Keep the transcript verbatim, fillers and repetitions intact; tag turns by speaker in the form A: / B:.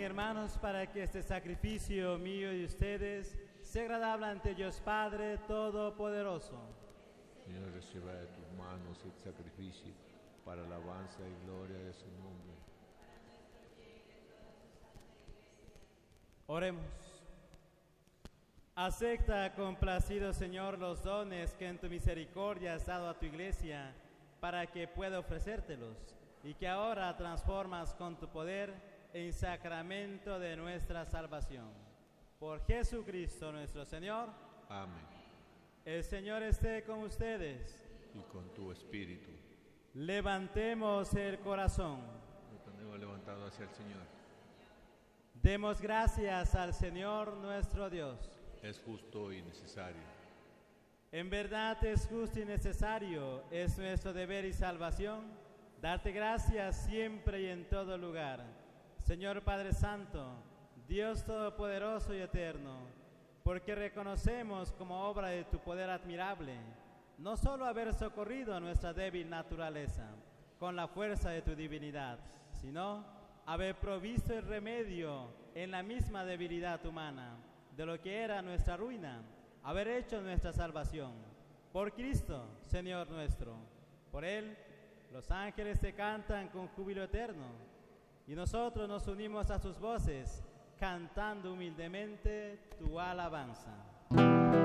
A: Oren, hermanos, para que este sacrificio mío y de ustedes sea agradable ante Dios Padre Todopoderoso.
B: Señor, reciba de tus manos el sacrificio para alabanza y gloria de su nombre.
A: Oremos. Acepta, complacido Señor, los dones que en tu misericordia has dado a tu iglesia para que pueda ofrecértelos y que ahora transformas con tu poder en sacramento de nuestra salvación. Por Jesucristo nuestro Señor.
B: Amén.
A: El Señor esté con ustedes.
B: Y con tu espíritu.
A: Levantemos el corazón.
B: Lo tenemos levantado hacia el Señor.
A: Demos gracias al Señor nuestro Dios.
B: Es justo y necesario.
A: En verdad es justo y necesario, es nuestro deber y salvación, darte gracias siempre y en todo lugar. Señor Padre Santo, Dios Todopoderoso y Eterno, porque reconocemos como obra de tu poder admirable, no solo haber socorrido a nuestra débil naturaleza con la fuerza de tu divinidad, sino haber provisto el remedio en la misma debilidad humana de lo que era nuestra ruina, haber hecho nuestra salvación. Por Cristo, Señor nuestro, por Él, los ángeles te cantan con júbilo eterno, y nosotros nos unimos a sus voces, cantando humildemente tu alabanza.